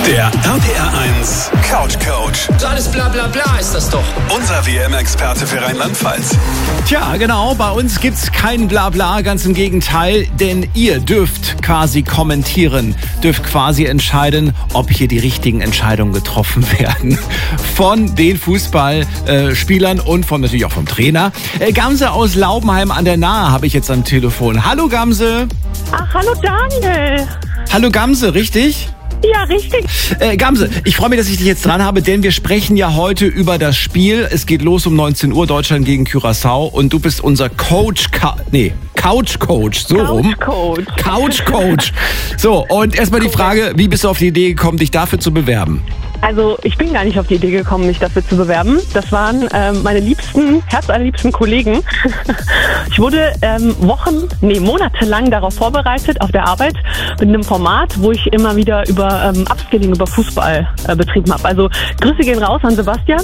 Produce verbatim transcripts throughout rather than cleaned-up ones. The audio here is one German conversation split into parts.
Der R P R eins Couch Coach. So alles bla bla bla ist das doch. Unser W M-Experte für Rheinland-Pfalz. Tja, genau, bei uns gibt's kein Blabla, ganz im Gegenteil, denn ihr dürft quasi kommentieren, dürft quasi entscheiden, ob hier die richtigen Entscheidungen getroffen werden. Von den Fußballspielern und von natürlich auch vom Trainer. Äh, Gamse aus Laubenheim an der Nahe habe ich jetzt am Telefon. Hallo Gamse. Ach, hallo Daniel. Hallo Gamse, richtig? Ja, richtig. Äh, Gamse, ich freue mich, dass ich dich jetzt dran habe, denn wir sprechen ja heute über das Spiel. Es geht los um neunzehn Uhr, Deutschland gegen Curaçao und du bist unser Coach, Ka- nee, Couch Coach, so Couch rum. Coach. Couch Coach. So, und erstmal die Frage, wie bist du auf die Idee gekommen, dich dafür zu bewerben? Also ich bin gar nicht auf die Idee gekommen, mich dafür zu bewerben. Das waren ähm, meine liebsten, herzallerliebsten Kollegen. Ich wurde ähm, Wochen, nee, monatelang darauf vorbereitet, auf der Arbeit, mit einem Format, wo ich immer wieder über ähm, Upskilling, über Fußball äh, betrieben habe. Also Grüße gehen raus an Sebastian.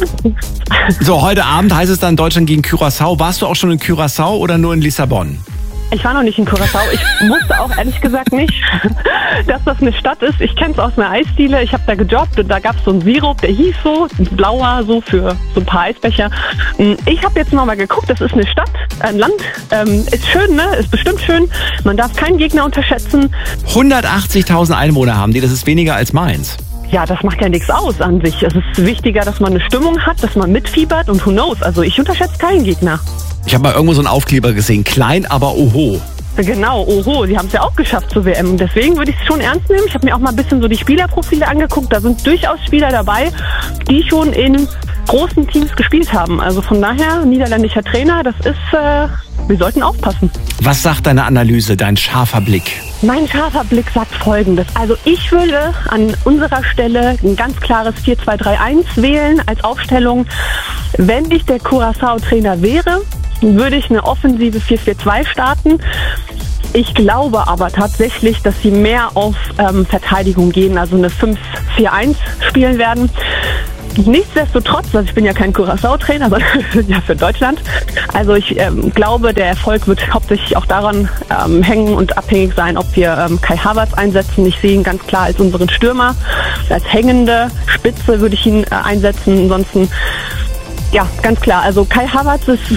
So, heute Abend heißt es dann Deutschland gegen Curaçao. Warst du auch schon in Curaçao oder nur in Lissabon? Ich war noch nicht in Curaçao. Ich wusste auch ehrlich gesagt nicht, dass das eine Stadt ist. Ich kenne es aus einer Eisdiele. Ich habe da gejobbt und da gab es so einen Sirup, der hieß so, blauer, so für so ein paar Eisbecher. Ich habe jetzt nochmal geguckt, das ist eine Stadt, ein Land. Ähm, ist schön, ne? Ist bestimmt schön. Man darf keinen Gegner unterschätzen. hundertachtzigtausend Einwohner haben die, das ist weniger als Mainz. Ja, das macht ja nichts aus an sich. Es ist wichtiger, dass man eine Stimmung hat, dass man mitfiebert und who knows. Also ich unterschätze keinen Gegner. Ich habe mal irgendwo so einen Aufkleber gesehen, klein, aber oho. Genau, oho, sie haben es ja auch geschafft zur W M. Deswegen würde ich es schon ernst nehmen. Ich habe mir auch mal ein bisschen so die Spielerprofile angeguckt. Da sind durchaus Spieler dabei, die schon in großen Teams gespielt haben. Also von daher, niederländischer Trainer, das ist, äh, wir sollten aufpassen. Was sagt deine Analyse, dein scharfer Blick? Mein scharfer Blick sagt Folgendes. Also ich würde an unserer Stelle ein ganz klares vier zwei drei eins wählen als Aufstellung. Wenn ich der Curaçao-Trainer wäre, würde ich eine offensive vier vier zwei starten. Ich glaube aber tatsächlich, dass sie mehr auf ähm, Verteidigung gehen, also eine fünf vier eins spielen werden. Nichtsdestotrotz, also ich bin ja kein Curaçao-Trainer, sondern ja für Deutschland. Also ich ähm, glaube, der Erfolg wird hauptsächlich auch daran ähm, hängen und abhängig sein, ob wir ähm, Kai Havertz einsetzen. Ich sehe ihn ganz klar als unseren Stürmer. Als hängende Spitze würde ich ihn äh, einsetzen. Ansonsten ja, ganz klar. Also Kai Havertz ist